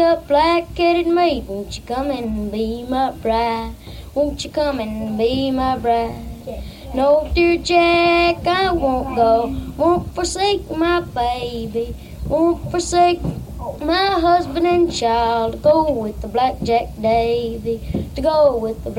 up black-headed maid, won't you come and be my bride? Won't you come and be my bride? No, dear Jack, I won't go, won't forsake my baby, won't forsake my husband and child, to go with the Blackjack Davy, to go with the